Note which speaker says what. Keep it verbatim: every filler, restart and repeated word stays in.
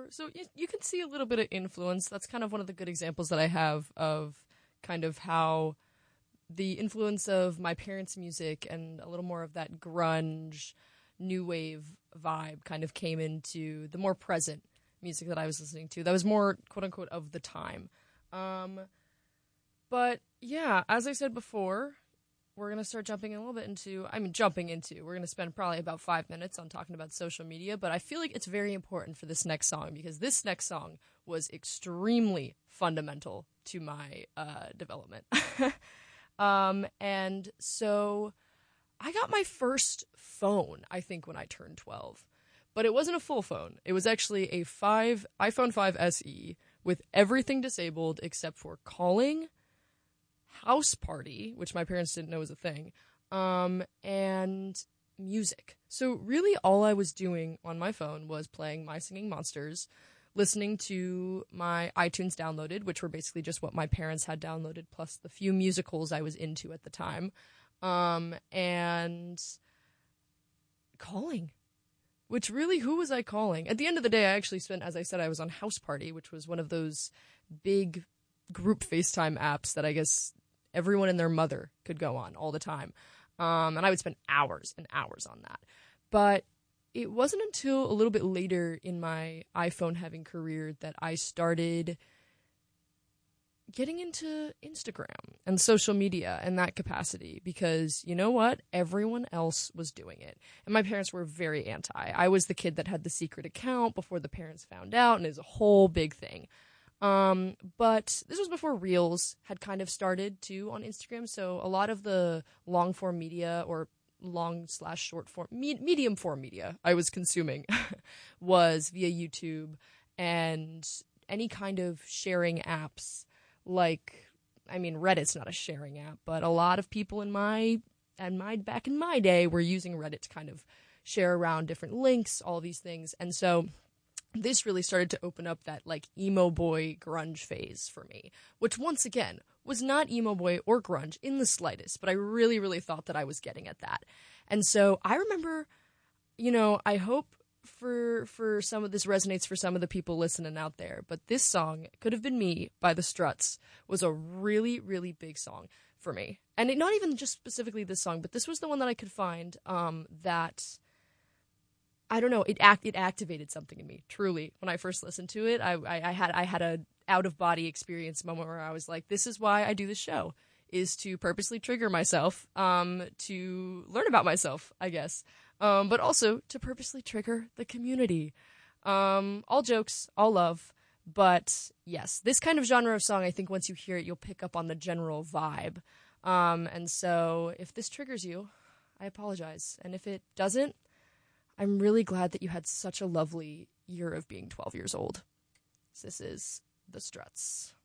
Speaker 1: So you, you can see a little bit of influence. That's kind of one of the good examples that I have of kind of how the influence of my parents' music and a little more of that grunge, new wave vibe kind of came into the more present music that I was listening to. That was more, quote unquote, of the time. Um, but yeah, as I said before, we're going to start jumping a little bit into, I mean, jumping into, we're going to spend probably about five minutes on talking about social media, but I feel like it's very important for this next song because this next song was extremely fundamental to my uh, development. Um, and so I got my first phone, I think, when I turned twelve. But it wasn't a full phone. It was actually a five iPhone five S E with everything disabled except for calling, house party, which my parents didn't know was a thing, um, and music. So really all I was doing on my phone was playing My Singing Monsters, listening to my iTunes downloaded, which were basically just what my parents had downloaded, plus the few musicals I was into at the time, um, and calling. Which really, who was I calling? At the end of the day, I actually spent, as I said, I was on House Party, which was one of those big group FaceTime apps that I guess everyone and their mother could go on all the time. Um, and I would spend hours and hours on that. But it wasn't until a little bit later in my iPhone having career that I started getting into Instagram and social media in that capacity because, you know what? Everyone else was doing it. And my parents were very anti. I was the kid that had the secret account before the parents found out, and it was a whole big thing. Um, but this was before Reels had kind of started, too, on Instagram. So a lot of the long-form media or long slash short form, me- medium form media I was consuming was via YouTube and any kind of sharing apps like, I mean, Reddit's not a sharing app, but a lot of people in my, and my, back in my day were using Reddit to kind of share around different links, all these things. And so this really started to open up that like emo boy grunge phase for me, which once again was not emo boy or grunge in the slightest, but I really, really thought that I was getting at that. And so I remember, you know, I hope for for some of this resonates for some of the people listening out there, but this song, Could Have Been Me by the Struts, was a really, really big song for me. And it, not even just specifically this song, but this was the one that I could find um, that, I don't know, it act it activated something in me, truly. When I first listened to it, I, I, I had I had a out-of-body experience moment where I was like, this is why I do this show, is to purposely trigger myself, um, to learn about myself, I guess. Um, but also to purposely trigger the community. Um, all jokes, all love. But yes, this kind of genre of song, I think once you hear it, you'll pick up on the general vibe. Um, and so if this triggers you, I apologize. And if it doesn't, I'm really glad that you had such a lovely year of being twelve years old. This is The Struts.